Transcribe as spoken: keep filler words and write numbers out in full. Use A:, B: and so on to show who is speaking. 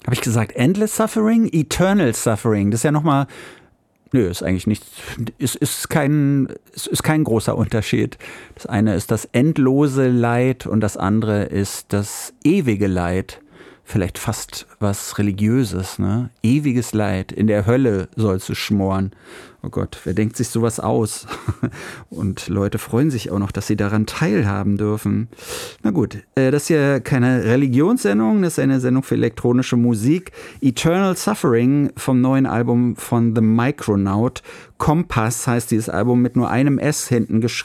A: Habe ich gesagt Endless Suffering? Eternal Suffering. Das ist ja nochmal... Nö, ist eigentlich nicht, ist, ist kein, ist, ist kein großer Unterschied. Das eine ist das endlose Leid und das andere ist das ewige Leid. Vielleicht fast was Religiöses, ne? Ewiges Leid. In der Hölle sollst du schmoren. Oh Gott, wer denkt sich sowas aus? Und Leute freuen sich auch noch, dass sie daran teilhaben dürfen. Na gut, das ist ja keine Religionssendung, das ist eine Sendung für elektronische Musik. Eternal Suffering vom neuen Album von The Micronaut. Kompass heißt dieses Album mit nur einem S hinten geschrieben.